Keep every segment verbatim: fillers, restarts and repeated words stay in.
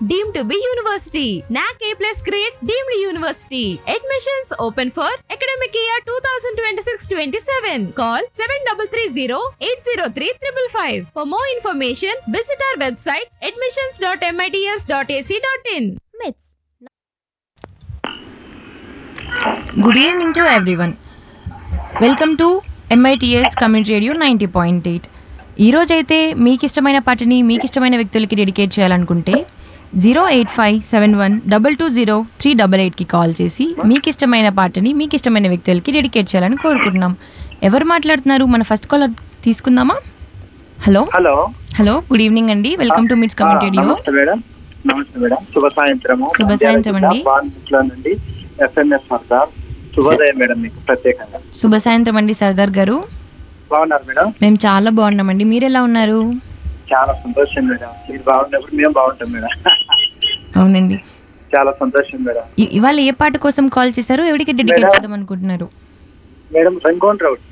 deemed to be university. N A C A plus grade deemed university. Admissions open for academic year twenty twenty-six twenty-seven. Call seven three three zero eight zero three five five five. For more information, visit our website admissions dot mits dot a c dot in. Myths. Good evening to everyone. Welcome to M I T S Community Radio ninety point eight. ఈరోజైతే మీకు ఇష్టమైన పాటని మీకు ఇష్టమైన వ్యక్తులకి dedicate చేయాలనుకుంటే zero eight five seven one double two zero three double ఎయిట్కి call చేసి మీకు ఇష్టమైన పాటని మీకు ఇష్టమైన వ్యక్తులకి డెడికేట్ చేయాలని కోరుకుంటున్నాం. ఎవరు మాట్లాడుతున్నారు? మన ఫస్ట్ కాల్ తీసుకుందామా? Hello hello hello good evening అండి. వెల్కమ్ టు మిట్స్ కమ్యూనిటీ రేడియో. నమస్తే మేడం. నమస్తే మేడం. శుభ సాయంత్రం. శుభ సాయంత్రం అండి. నుండి ఎస్ఎంఎస్ సర్దార్. శుభోదయం మేడం మీకు ప్రత్యేకంగా. శుభ సాయంత్రం అండి సర్దార్ గారు. బాగున్నారు మేడం? మేము చాలా బాగున్నామండి. మీరు ఎలా ఉన్నారు? చాలా సంతోషం మేడం. మీరు బాగున్నప్పుడు మేము బాగుంటాం మేడం. అవునండి, చాలా సంతోషం మేడం. ఇవాళ ఏ పాట కోసం కాల్ చేశారు? ఎవరికి డెడికేట్ చేద్దాం అనుకుంటున్నారు? Madam రంగోన్ రౌడ్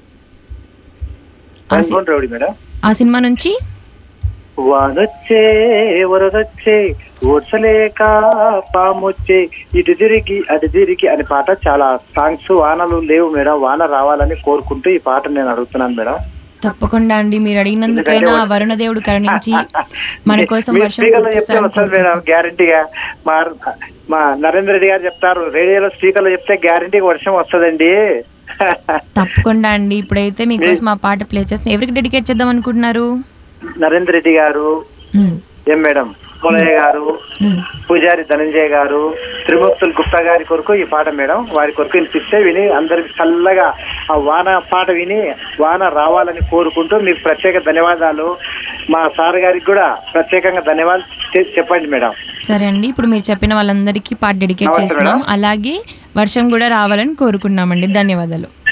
రంగోన్ rowdy madam. ఆ సినిమా నుంచి వానొచ్చే వరదొచ్చే ఓడ్చలేక పామొచ్చే ఇటు తిరిగి అటు తిరిగి అనే పాట. చాలా సాంగ్స్ వానలు లేవు మేడం, వాన రావాలని కోరుకుంటూ ఈ పాట నేను అడుగుతున్నాను మేడం. తప్పకుండా అండి, మీరు అడిగినందుకైనా వరుణ దేవుడు కరుణించి మన కోసం వర్షం వస్తుంది మేడం గ్యారంటీగా. మా మా నరేంద్ర రెడ్డి గారు చెప్తారు, రేడియోలో స్పీకర్లో చెప్తే గ్యారంటీగా వర్షం వస్తుందండి. తప్పకుండా అండి. ఇప్పుడైతే మీకోసం మా పాట ప్లే చేస్తాను. ఎవరికి డెడికేట్ చేద్దాం అనుకుంటున్నారు? నరేంద్ర రెడ్డి గారు, ఏం మేడం పోలయ్య గారు, పూజారి ధనంజయ గారు, త్రిమూర్తుల గుప్తా గారి కొరకు ఈ పాట మేడం. వారి కొరకు వినిపిస్తే విని అందరికి చల్లగా ఆ వాన పాట విని వాన రావాలని కోరుకుంటూ మీకు ప్రత్యేక ధన్యవాదాలు. మా సార్ గారికి కూడా ప్రత్యేకంగా ధన్యవాదాలు చెప్పండి మేడం. సరే అండి, ఇప్పుడు మీరు చెప్పిన వాళ్ళందరికీ పాట డెడికేట్ చేస్తున్నాం. అలాగే వర్షం కూడా రావాలని కోరుకున్నామండి. ధన్యవాదాలు.